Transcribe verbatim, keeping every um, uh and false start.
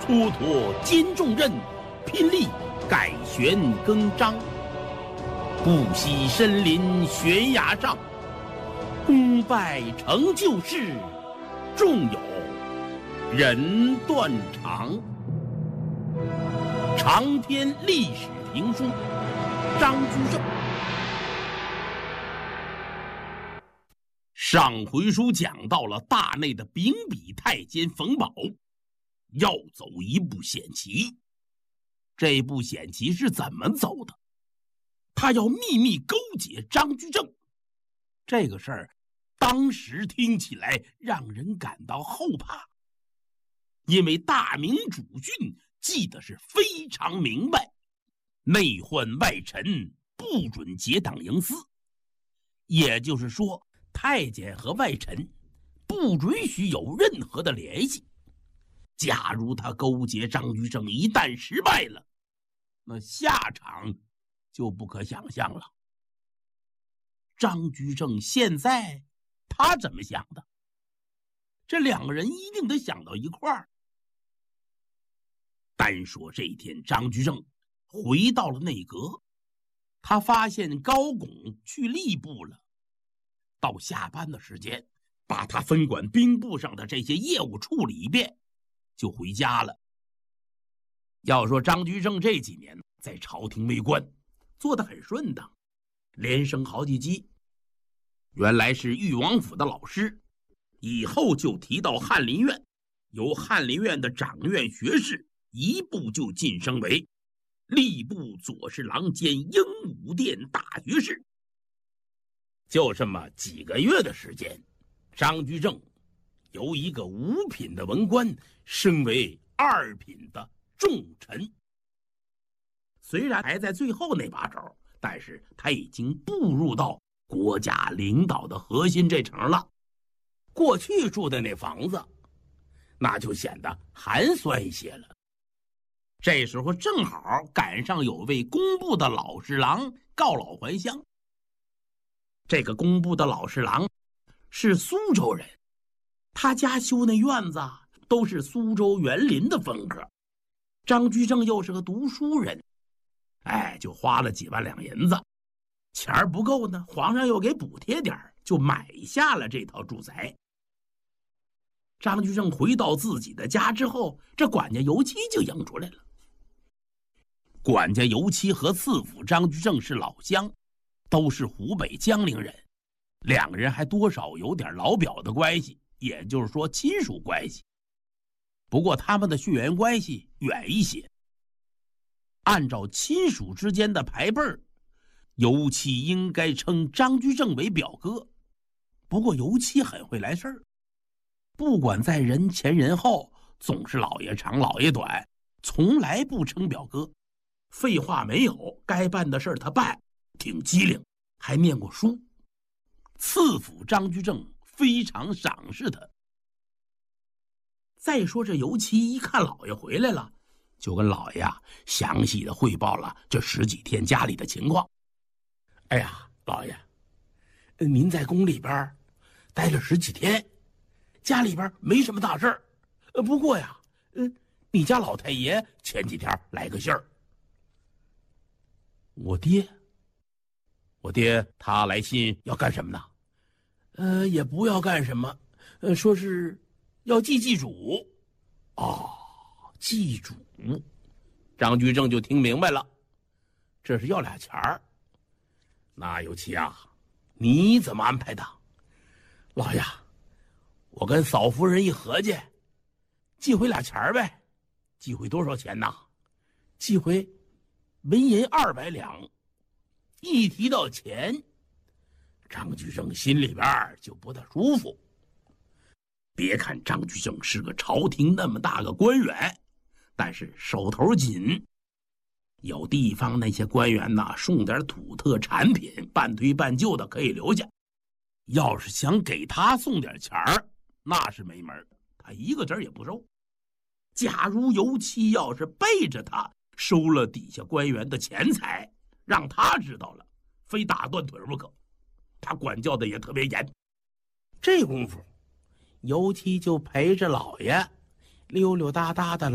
蹉跎兼重任，拼力改弦更张。不惜身临悬崖上，功败成就事，终有人断肠。长篇历史评书，张居正。上回书讲到了大内的秉笔太监冯保要走一步险棋，这步险棋是怎么走的？他要秘密勾结张居正，这个事儿当时听起来让人感到后怕，因为大明主训记得是非常明白，内患外臣不准结党营私，也就是说太监和外臣不允许有任何的联系。假如他勾结张居正一旦失败了，那下场就不可想象了。张居正现在他怎么想的？这两个人一定得想到一块儿。单说这一天，张居正回到了内阁，他发现高拱去吏部了。到下班的时间，把他分管兵部上的这些业务处理一遍，就回家了。要说张居正这几年在朝廷为官做得很顺当，连升好几级。原来是裕王府的老师，以后就提到翰林院，由翰林院的掌院学士一步就晋升为吏部左侍郎兼鹦鹉殿大学士。就这么几个月的时间，张居正由一个五品的文官升为二品的重臣。虽然还在最后那把手，但是他已经步入到国家领导的核心这层了。过去住的那房子那就显得寒酸一些了。这时候正好赶上有位工部的老侍郎告老还乡。这个工部的老侍郎是苏州人，他家修那院子都是苏州园林的风格。张居正又是个读书人，哎，就花了几万两银子，钱儿不够呢，皇上又给补贴点，就买下了这套住宅。张居正回到自己的家之后，这管家尤期就迎出来了。管家尤期和次府张居正是老乡，都是湖北江陵人，两个人还多少有点老表的关系，也就是说亲属关系。不过他们的血缘关系远一些。按照亲属之间的排辈儿，尤期应该称张居正为表哥。不过尤期很会来事儿，不管在人前人后，总是老爷长老爷短，从来不称表哥。废话没有，该办的事儿他办，挺机灵，还念过书。次府张居正非常赏识他。再说这尤期一看老爷回来了，就跟老爷啊详细的汇报了这十几天家里的情况。哎呀，老爷，您在宫里边待了十几天，家里边没什么大事儿。不过呀，嗯，你家老太爷前几天来个信儿。我爹，我爹他来信要干什么呢？呃，也不要干什么，呃，说是要祭祭祖。哦，祭祖。张居正就听明白了，这是要俩钱儿。那尤期啊，你怎么安排的？老爷，我跟嫂夫人一合计，寄回俩钱儿呗。寄回多少钱呢？寄回文银二百两。一提到钱，张居正心里边就不大舒服。别看张居正是个朝廷那么大个官员，但是手头紧。有地方那些官员呐，送点土特产品，半推半就的可以留下。要是想给他送点钱儿，那是没门，他一个子也不收。假如尤期要是背着他收了底下官员的钱财，让他知道了，非打断腿不可。他管教的也特别严。这功夫，尤期就陪着老爷溜溜达达的